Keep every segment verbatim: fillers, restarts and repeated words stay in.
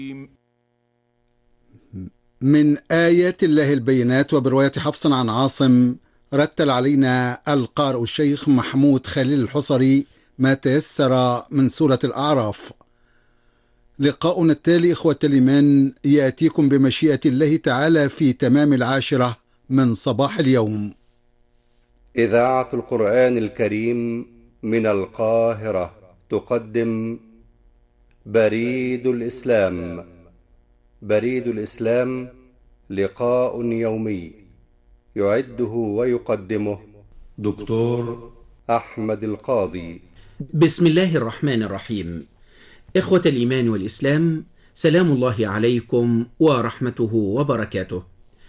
من آيات الله البينات وبرواية حفص عن عاصم رتل علينا القارئ الشيخ محمود خليل الحصري ما تيسر من سورة الأعراف. لقاؤنا التالي إخوة الإيمان يأتيكم بمشيئة الله تعالى في تمام العاشرة من صباح اليوم. إذاعة القرآن الكريم من القاهرة تقدم بريد الإسلام. بريد الإسلام لقاء يومي يعده ويقدمه دكتور أحمد القاضي. بسم الله الرحمن الرحيم. إخوة الإيمان والإسلام، سلام الله عليكم ورحمته وبركاته،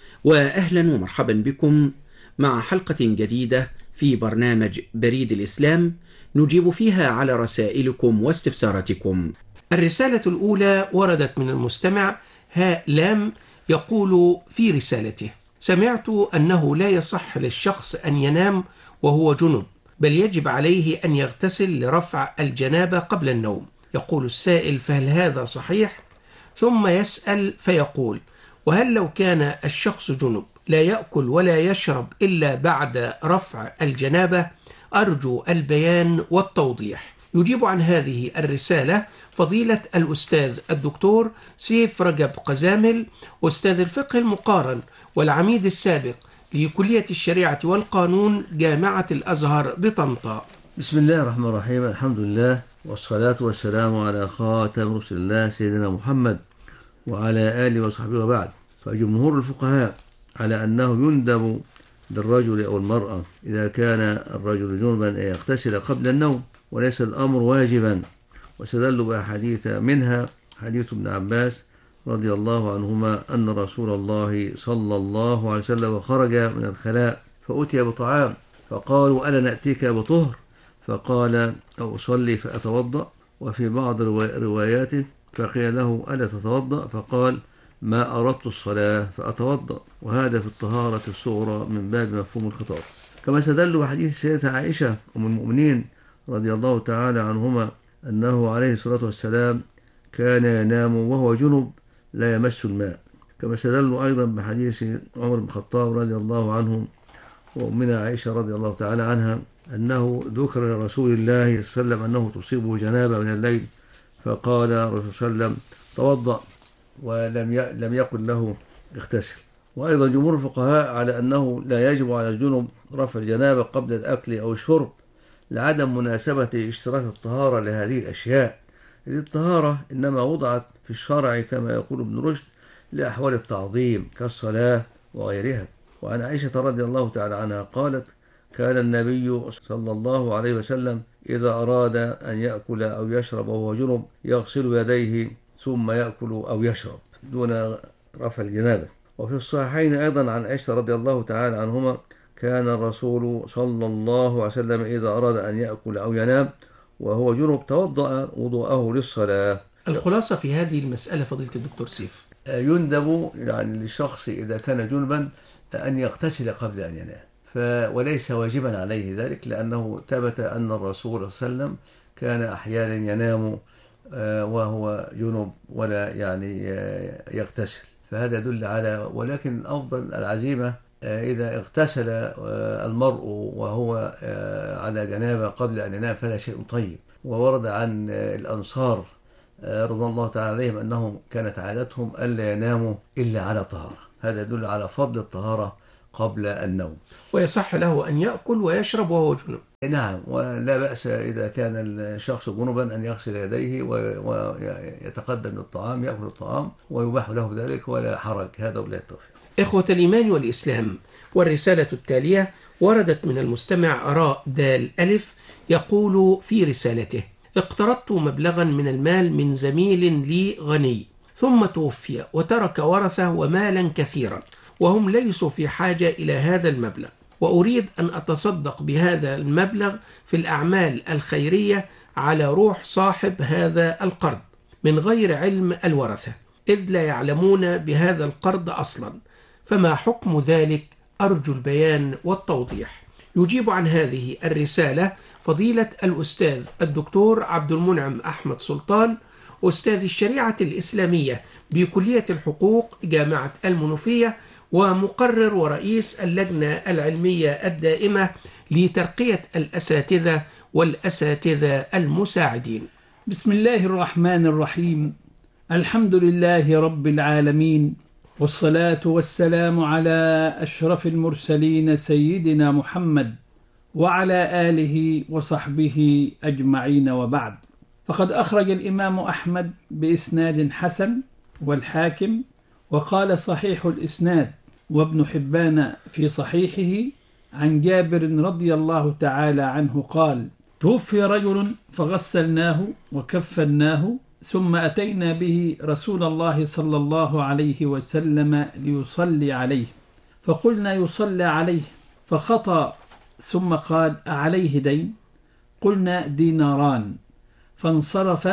وأهلا ومرحبا بكم مع حلقة جديدة في برنامج بريد الإسلام نجيب فيها على رسائلكم واستفساراتكم. الرسالة الأولى وردت من المستمع هاء لام، يقول في رسالته: سمعت أنه لا يصح للشخص أن ينام وهو جنب، بل يجب عليه أن يغتسل لرفع الجنابة قبل النوم. يقول السائل: فهل هذا صحيح؟ ثم يسأل فيقول: وهل لو كان الشخص جنب لا يأكل ولا يشرب إلا بعد رفع الجنابة؟ أرجو البيان والتوضيح. يجيب عن هذه الرسالة فضيلة الأستاذ الدكتور سيف رجب قزامل، أستاذ الفقه المقارن والعميد السابق لكلية الشريعة والقانون جامعة الأزهر بطنطا. بسم الله الرحمن الرحيم. الحمد لله والصلاة والسلام على خاتم رسل الله سيدنا محمد وعلى آله وصحبه وبعد. فجمهور الفقهاء على أنه يندب للرجل أو المرأة إذا كان الرجل جنبا أن يغتسل قبل النوم، وليس الأمر واجبا، واستدلوا بأحاديث منها حديث ابن عباس رضي الله عنهما أن رسول الله صلى الله عليه وسلم خرج من الخلاء فأتي بطعام فقالوا: ألا نأتيك بطهر؟ فقال: أو أصلي فأتوضأ. وفي بعض الروايات فقيل له: ألا تتوضأ؟ فقال: ما أردت الصلاة فأتوضأ. وهذا في الطهارة الصغرى من باب مفهوم الخطاب. كما استدلوا بحديث السيدة عائشة أم المؤمنين رضي الله تعالى عنهما أنه عليه الصلاة والسلام كان ينام وهو جنب لا يمس الماء. كما استدلوا أيضا بحديث عمر بن الخطاب رضي الله عنه وأمنا عائشة رضي الله تعالى عنها أنه ذكر لرسول الله صلى الله عليه وسلم أنه تصيبه جنابة من الليل، فقال الرسول صلى الله عليه وسلم: توضأ، ولم لم يقل له اغتسل. وأيضا جمهور الفقهاء على أنه لا يجب على الجنب رفع الجنابة قبل الأكل أو الشرب لعدم مناسبة اشتراط الطهارة لهذه الأشياء. الطهارة إنما وضعت في الشرع كما يقول ابن رشد لأحوال التعظيم كالصلاة وغيرها. وعن عائشة رضي الله تعالى عنها قالت: كان النبي صلى الله عليه وسلم إذا أراد أن يأكل أو يشرب وهو جنب يغسل يديه ثم يأكل أو يشرب دون رفع الجنابة. وفي الصحيحين أيضا عن عائشة رضي الله تعالى عنهما كان الرسول صلى الله عليه وسلم إذا أراد أن يأكل أو ينام وهو جنب توضأ وضوءه للصلاة. الخلاصة في هذه المسألة فضيلة الدكتور سيف: يندب يعني للشخص إذا كان جنبا أن يغتسل قبل أن ينام، ف وليس واجبا عليه ذلك، لأنه ثبت أن الرسول صلى الله عليه وسلم كان أحيانا ينام وهو جنب ولا يعني يغتسل، فهذا يدل على. ولكن الأفضل العزيمة إذا اغتسل المرء وهو على جنابة قبل أن ينام فلا شيء طيب. وورد عن الأنصار رضي الله تعالى عليهم أنهم كانت عادتهم ألا يناموا إلا على طهارة، هذا يدل على فضل الطهارة قبل النوم. ويصح له أن يأكل ويشرب وهو جنب. نعم، ولا بأس إذا كان الشخص جنبا أن يغسل يديه ويتقدم للطعام يأكل الطعام ويباح له ذلك ولا حرج. هذا ولا التوفيق. إخوة الإيمان والإسلام، والرسالة التالية وردت من المستمع راء دال ألف، يقول في رسالته: اقترضت مبلغا من المال من زميل لي غني ثم توفي وترك ورثة ومالا كثيرا، وهم ليسوا في حاجة إلى هذا المبلغ، وأريد أن أتصدق بهذا المبلغ في الأعمال الخيرية على روح صاحب هذا القرض من غير علم الورثة، إذ لا يعلمون بهذا القرض أصلا، فما حكم ذلك؟ أرجو البيان والتوضيح. يجيب عن هذه الرسالة فضيلة الأستاذ الدكتور عبد المنعم أحمد سلطان، أستاذ الشريعة الإسلامية بكلية الحقوق جامعة المنوفية، ومقرر ورئيس اللجنة العلمية الدائمة لترقية الأساتذة والأساتذة المساعدين. بسم الله الرحمن الرحيم. الحمد لله رب العالمين، والصلاة والسلام على أشرف المرسلين سيدنا محمد وعلى آله وصحبه أجمعين، وبعد. فقد أخرج الإمام أحمد بإسناد حسن والحاكم، وقال صحيح الإسناد وابن حبان في صحيحه عن جابر رضي الله تعالى عنه قال: توفي رجل فغسلناه وكفناه ثم أتينا به رسول الله صلى الله عليه وسلم ليصلي عليه، فقلنا يصلى عليه، فخطأ ثم قال: أعليه دين؟ قلنا: ديناران. فانصرف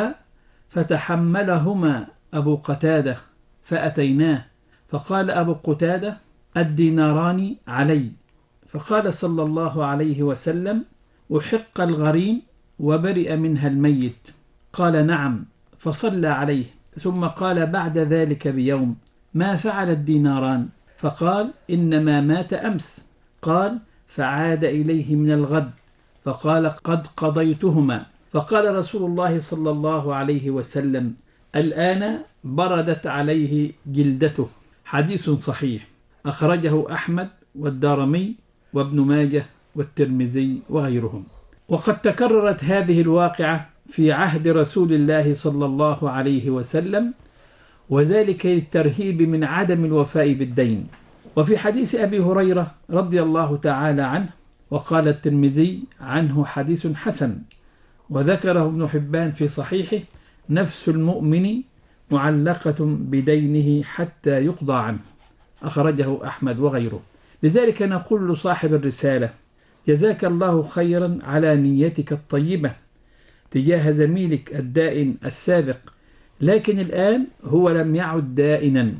فتحملهما أبو قتادة فأتيناه، فقال أبو قتادة: الديناران علي. فقال صلى الله عليه وسلم: أحق الغريم وبرئ منها الميت. قال: نعم. فصلى عليه، ثم قال بعد ذلك بيوم: ما فعل الديناران؟ فقال: إنما مات أمس. قال: فعاد إليه من الغد فقال: قد قضيتهما. فقال رسول الله صلى الله عليه وسلم: الآن بردت عليه جلدته. حديث صحيح أخرجه أحمد والدارمي وابن ماجه والترمذي وغيرهم. وقد تكررت هذه الواقعة في عهد رسول الله صلى الله عليه وسلم، وذلك للترهيب من عدم الوفاء بالدين. وفي حديث أبي هريرة رضي الله تعالى عنه، وقال الترمذي عنه حديث حسن، وذكره ابن حبان في صحيحه: نفس المؤمن معلقة بدينه حتى يقضى عنه. أخرجه أحمد وغيره. لذلك نقول لصاحب الرسالة: جزاك الله خيرا على نيتك الطيبة تجاه زميلك الدائن السابق، لكن الآن هو لم يعد دائنا،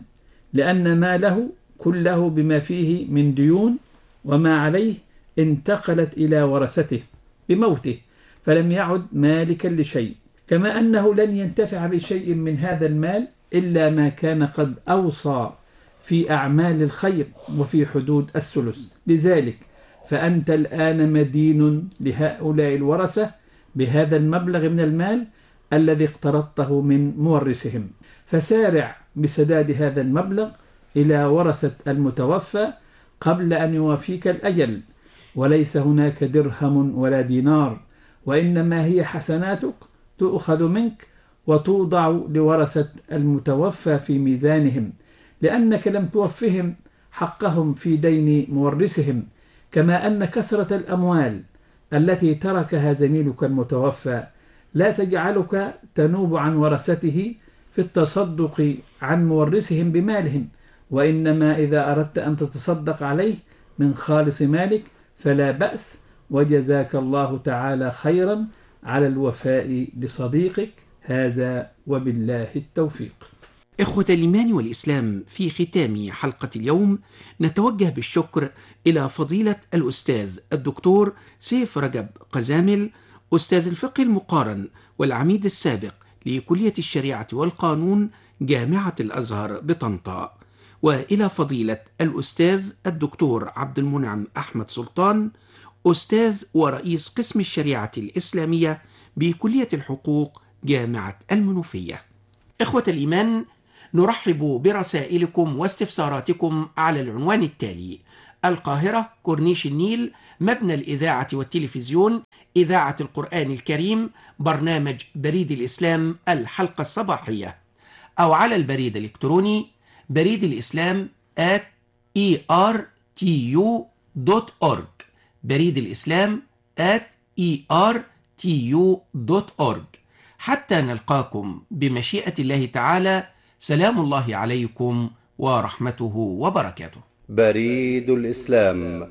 لأن ماله كله بما فيه من ديون وما عليه انتقلت إلى ورثته بموته، فلم يعد مالكا لشيء، كما أنه لن ينتفع بشيء من هذا المال إلا ما كان قد أوصى في أعمال الخير وفي حدود الثلث. لذلك فأنت الآن مدين لهؤلاء الورثة بهذا المبلغ من المال الذي اقترضته من مورثهم، فسارع بسداد هذا المبلغ إلى ورثة المتوفى قبل أن يوافيك الأجل. وليس هناك درهم ولا دينار، وإنما هي حسناتك تؤخذ منك وتوضع لورثة المتوفى في ميزانهم، لأنك لم توفهم حقهم في دين مورثهم. كما أن كثرة الأموال التي تركها زميلك المتوفى لا تجعلك تنوب عن ورثته في التصدق عن مورثهم بمالهم، وإنما إذا أردت أن تتصدق عليه من خالص مالك فلا بأس، وجزاك الله تعالى خيرا على الوفاء لصديقك هذا، وبالله التوفيق. إخوة الإيمان والإسلام، في ختام حلقة اليوم نتوجه بالشكر إلى فضيلة الأستاذ الدكتور سيف رجب قزامل، أستاذ الفقه المقارن والعميد السابق لكلية الشريعة والقانون جامعة الأزهر بطنطا، وإلى فضيلة الأستاذ الدكتور عبد المنعم أحمد سلطان، أستاذ ورئيس قسم الشريعة الإسلامية بكلية الحقوق جامعة المنوفية. إخوة الإيمان، نرحب برسائلكم واستفساراتكم على العنوان التالي: القاهرة، كورنيش النيل، مبنى الإذاعة والتلفزيون، إذاعة القرآن الكريم، برنامج بريد الإسلام الحلقة الصباحية، أو على البريد الإلكتروني بريد الإسلام at إي آر تي يو دوت أورج، بريد الإسلام at إي آر تي يو دوت أورج. حتى نلقاكم بمشيئة الله تعالى، سلام الله عليكم ورحمته وبركاته. بريد الإسلام.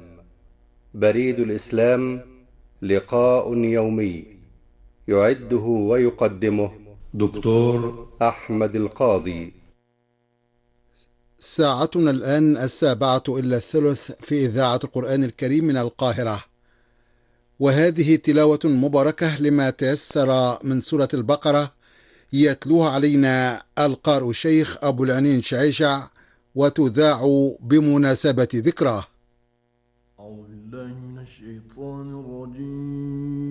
بريد الإسلام لقاء يومي يعده ويقدمه دكتور أحمد القاضي. ساعتنا الآن السابعة إلا الثلث في إذاعة القرآن الكريم من القاهرة، وهذه تلاوة مباركة لما تيسر من سورة البقرة يتلوها علينا القارئ الشيخ أبو العنين شعيشع، وتذاع بمناسبة ذكراه. أعوذ بالله من الشيطان الرجيم.